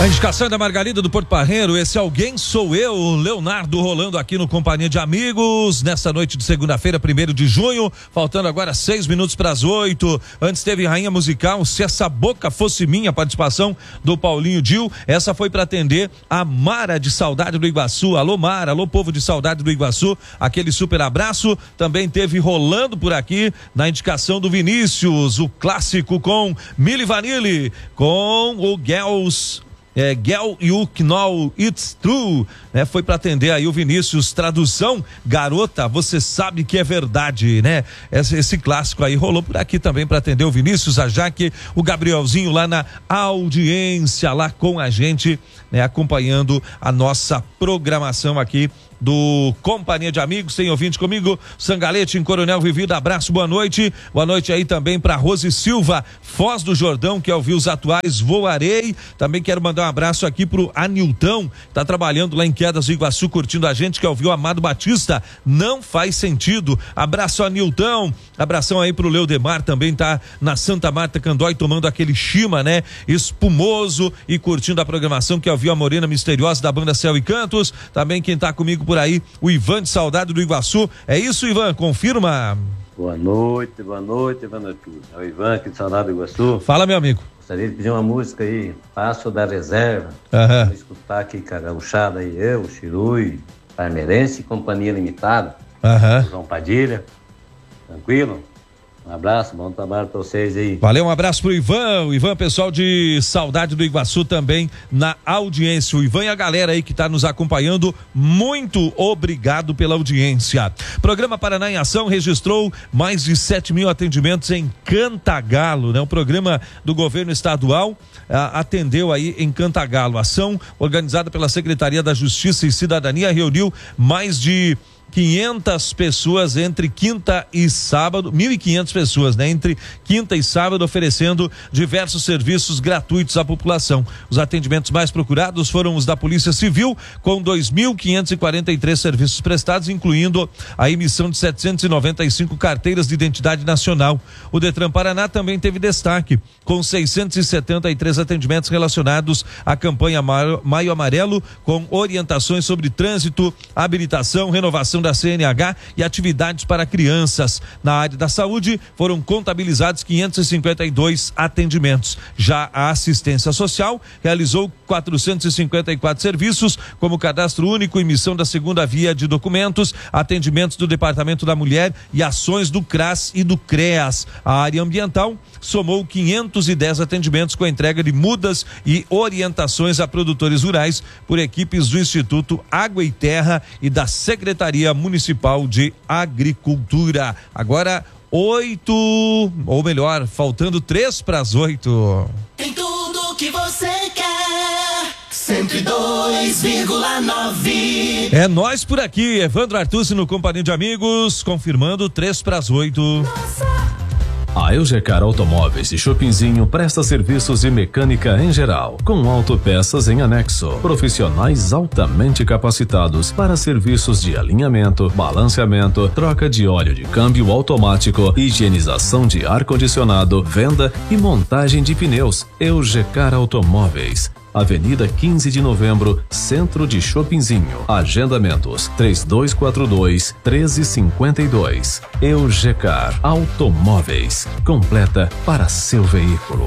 A indicação é da Margarida do Porto Parreiro. Esse alguém sou eu, Leonardo, rolando aqui no Companhia de Amigos, nessa noite de segunda-feira, 1º de junho, faltando agora 6 minutos para as 8. Antes teve Rainha Musical, Se Essa Boca Fosse Minha, participação do Paulinho Dil. Essa foi para atender a Mara de Saudade do Iguaçu. Alô Mara, alô povo de Saudade do Iguaçu, aquele super abraço. Também teve rolando por aqui, na indicação do Vinícius, o clássico com Milli Vanilli, com o Girls You Know It's True, né? Foi para atender aí o Vinícius, tradução, garota, você sabe que é verdade, né? Esse clássico aí rolou por aqui também para atender o Vinícius, a Jaque, o Gabrielzinho lá na audiência, lá com a gente, né? Acompanhando a nossa programação aqui do Companhia de Amigos. Tem ouvinte comigo, Sangalete em Coronel Vivido, abraço, boa noite aí também para Rose Silva, Foz do Jordão, que ouviu os atuais Voarei. Também quero mandar um abraço aqui pro Anilton, tá trabalhando lá em Quedas do Iguaçu, curtindo a gente, que ouviu Amado Batista, Não Faz Sentido. Abraço, Anilton. Abração aí pro Leudemar, também tá na Santa Marta Candói, tomando aquele chima, né, espumoso, e curtindo a programação, que ouviu a Morena Misteriosa da banda Céu e Cantos. Também quem tá comigo por aí, o Ivan de Saudade do Iguaçu. É isso, Ivan, confirma? Boa noite, Ivan. É o Ivan aqui de Saudade do Iguaçu. Fala, meu amigo. Gostaria de pedir uma música aí, Passo da Reserva. Vou escutar aqui com a gauchada aí, eu, Chirui, Parmeirense, Companhia Limitada, João Padilha. Tranquilo? Um abraço, bom trabalho pra vocês aí. Valeu, um abraço pro Ivan, o Ivan, pessoal de Saudade do Iguaçu também na audiência. O Ivan e a galera aí que tá nos acompanhando, muito obrigado pela audiência. Programa Paraná em Ação registrou mais de 7.000 atendimentos em Cantagalo, né? O programa do governo estadual atendeu aí em Cantagalo. A ação organizada pela Secretaria da Justiça e Cidadania reuniu mais de 500 pessoas entre quinta e sábado, 1.500 pessoas, né? Entre quinta e sábado, oferecendo diversos serviços gratuitos à população. Os atendimentos mais procurados foram os da Polícia Civil, com 2.543 serviços prestados, incluindo a emissão de 795 carteiras de identidade nacional. O Detran Paraná também teve destaque, com 673 atendimentos relacionados à campanha Maio Amarelo, com orientações sobre trânsito, habilitação, renovação da CNH e atividades para crianças. Na área da saúde foram contabilizados 552 atendimentos. Já a assistência social realizou 454 serviços, como cadastro único, emissão da segunda via de documentos, atendimentos do Departamento da Mulher e ações do CRAS e do CREAS. A área ambiental somou 510 atendimentos com entrega de mudas e orientações a produtores rurais por equipes do Instituto Água e Terra e da Secretaria Municipal de Agricultura. Agora 8, ou melhor, faltando 3 para as 8. Tem tudo que você quer. 102,9. É nós por aqui, Evandro Artucci no Companhia de Amigos, confirmando 3 para as 8. A Eugecar Automóveis e Shoppingzinho presta serviços de mecânica em geral, com autopeças em anexo. Profissionais altamente capacitados para serviços de alinhamento, balanceamento, troca de óleo de câmbio automático, higienização de ar-condicionado, venda e montagem de pneus. Eugecar Automóveis. Avenida 15 de Novembro, Centro de Shoppingzinho. Agendamentos 3242-1352. Eugecar Automóveis. Completa para seu veículo.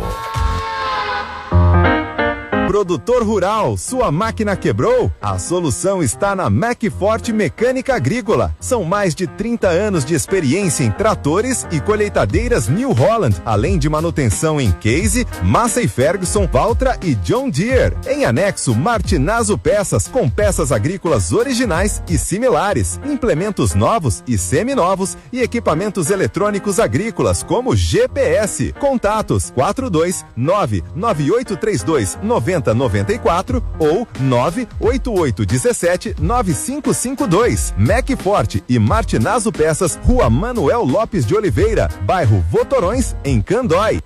Produtor rural, sua máquina quebrou? A solução está na Macforte Mecânica Agrícola. São mais de 30 anos de experiência em tratores e colheitadeiras New Holland, além de manutenção em Case, Massey Ferguson, Valtra e John Deere. Em anexo, Martinazo Peças, com peças agrícolas originais e similares, implementos novos e seminovos e equipamentos eletrônicos agrícolas como GPS. Contatos 429-9832-9094 ou 98817-9552. Macforte e Martinazo Peças, Rua Manuel Lopes de Oliveira, bairro Votorões, em Candói.